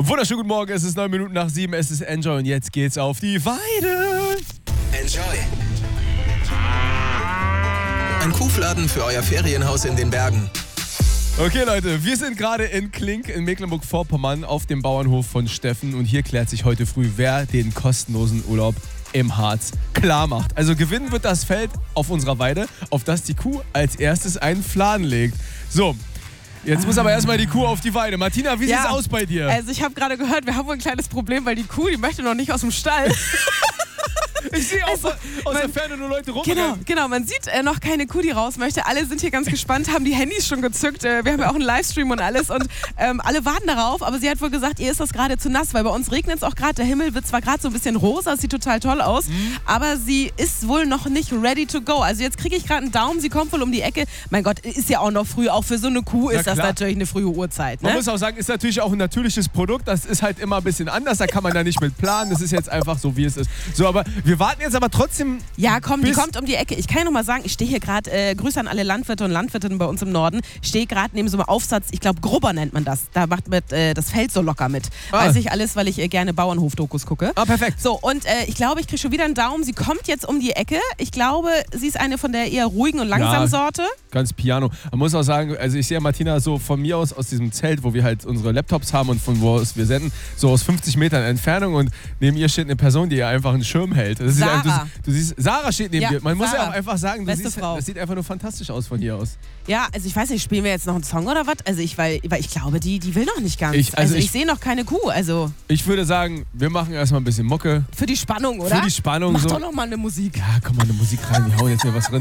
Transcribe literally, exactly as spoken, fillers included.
Wunderschönen guten Morgen, es ist neun Minuten nach sieben, es ist Enjoy und jetzt geht's auf die Weide. Enjoy. Ein Kuhfladen für euer Ferienhaus in den Bergen. Okay Leute, wir sind gerade in Klink in Mecklenburg-Vorpommern auf dem Bauernhof von Steffen und hier klärt sich heute früh, wer den kostenlosen Urlaub im Harz klar macht. Also gewinnen wird das Feld auf unserer Weide, auf das die Kuh als erstes einen Fladen legt. So. Jetzt muss aber erstmal die Kuh auf die Weide. Martina, wie ja, sieht's aus bei dir? Also ich habe gerade gehört, wir haben wohl ein kleines Problem, weil die Kuh, die möchte noch nicht aus dem Stall. Ich sehe also, aus man, der Ferne nur Leute rumrennen. Genau, genau, man sieht äh, noch keine Kuh, die raus möchte. Alle sind hier ganz gespannt, haben die Handys schon gezückt. Äh, wir haben ja auch einen Livestream und alles und ähm, alle warten darauf. Aber sie hat wohl gesagt, ihr ist das gerade zu nass, weil bei uns regnet es auch gerade. Der Himmel wird zwar gerade so ein bisschen rosa, es sieht total toll aus, mhm. aber sie ist wohl noch nicht ready to go. Also jetzt kriege ich gerade einen Daumen, sie kommt wohl um die Ecke. Mein Gott, ist ja auch noch früh. Auch für so eine Kuh ist das natürlich eine frühe Uhrzeit. Ne? Man muss auch sagen, ist natürlich auch ein natürliches Produkt. Das ist halt immer ein bisschen anders. Da kann man da nicht mit planen. Das ist jetzt einfach so, wie es ist. So, aber wir warten jetzt aber trotzdem. Ja, komm, die kommt um die Ecke. Ich kann ja noch mal sagen, ich stehe hier gerade, äh, Grüße an alle Landwirte und Landwirtinnen bei uns im Norden, stehe gerade neben so einem Aufsatz, ich glaube Grubber nennt man das. Da macht mit, äh, das Feld so locker mit. Ah. Weiß ich alles, weil ich äh, gerne Bauernhof-Dokus gucke. Ah, perfekt. So, und äh, ich glaube, ich kriege schon wieder einen Daumen. Sie kommt jetzt um die Ecke. Ich glaube, sie ist eine von der eher ruhigen und langsamen ja, Sorte. Ganz piano. Man muss auch sagen, also ich sehe Martina so von mir aus, aus diesem Zelt, wo wir halt unsere Laptops haben und von wo aus wir senden, so aus fünfzig Metern Entfernung und neben ihr steht eine Person, die ihr einfach einen Schirm hält. Das Sarah. Ist, du, du siehst, Sarah steht neben ja, dir. Man Sarah. muss ja auch einfach sagen, du Beste siehst, Frau. das sieht einfach nur fantastisch aus von hier aus. Ja, also ich weiß nicht, spielen wir jetzt noch einen Song oder was? Also ich, weil, weil ich glaube, die, die will noch nicht ganz. Ich, also also ich, ich sehe noch keine Kuh. Also ich würde sagen, wir machen erstmal ein bisschen Mucke. für die Spannung, oder? Für die Spannung. Mach so. doch noch mal eine Musik. Ja, komm mal, eine Musik rein, wir hauen jetzt hier was rein.